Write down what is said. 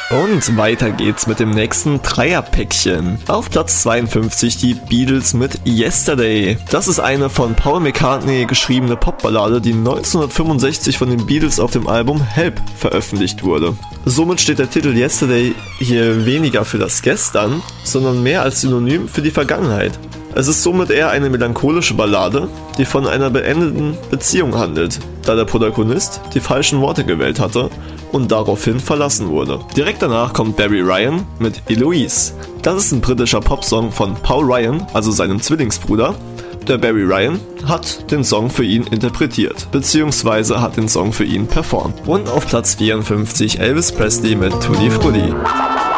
Und weiter geht's mit dem nächsten Dreierpäckchen. Auf Platz 52 die Beatles mit Yesterday. Das ist eine von Paul McCartney geschriebene Popballade, die 1965 von den Beatles auf dem Album Help veröffentlicht wurde. Somit steht der Titel Yesterday hier weniger für das Gestern, sondern mehr als Synonym für die Vergangenheit. Es ist somit eher eine melancholische Ballade, die von einer beendeten Beziehung handelt, da der Protagonist die falschen Worte gewählt hatte und daraufhin verlassen wurde. Direkt danach kommt Barry Ryan mit Eloise. Das ist ein britischer Popsong von Paul Ryan, also seinem Zwillingsbruder. Der Barry Ryan hat den Song für ihn interpretiert, beziehungsweise hat den Song für ihn performt. Und auf Platz 54 Elvis Presley mit Tutti Frutti.